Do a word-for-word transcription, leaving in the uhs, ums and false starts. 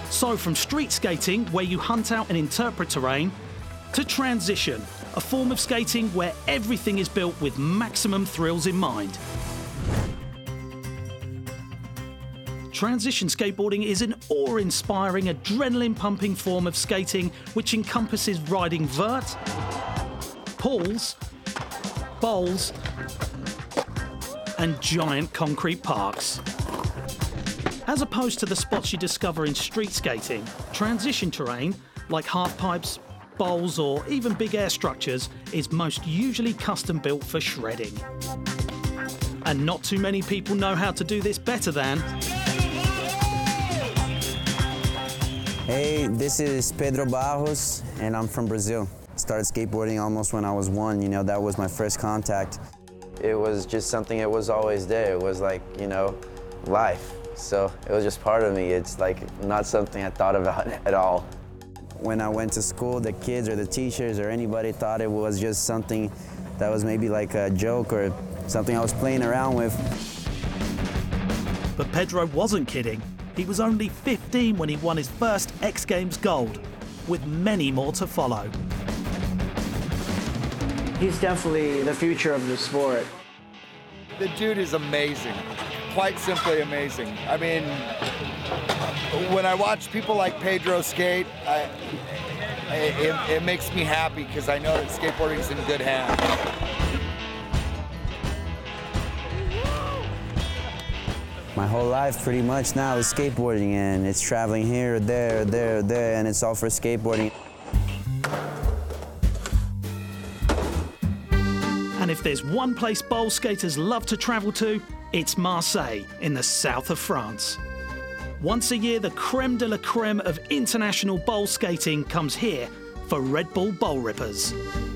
So from street skating, where you hunt out and interpret terrain, to transition, a form of skating where everything is built with maximum thrills in mind. Transition skateboarding is an awe-inspiring, adrenaline-pumping form of skating which encompasses riding vert, pools, bowls, and giant concrete parks. As opposed to the spots you discover in street skating, transition terrain, like half-pipes, bowls, or even big air structures, is most usually custom-built for shredding. And not too many people know how to do this better than... Hey, this is Pedro Barros, and I'm from Brazil. Started skateboarding almost when I was one, you know, that was my first contact. It was just something that was always there. It was like, you know, life. So it was just part of me. It's like not something I thought about at all. When I went to school, the kids or the teachers or anybody thought it was just something that was maybe like a joke or something I was playing around with. But Pedro wasn't kidding. He was only fifteen when he won his first X Games gold, with many more to follow. He's definitely the future of the sport. The dude is amazing, quite simply amazing. I mean, when I watch people like Pedro skate, I, it, it makes me happy because I know that skateboarding's in good hands. My whole life pretty much now is skateboarding, and it's traveling here, there, there, there, and it's all for skateboarding. And if there's one place bowl skaters love to travel to, it's Marseille in the south of France. Once a year, the creme de la creme of international bowl skating comes here for Red Bull Bowl Rippers.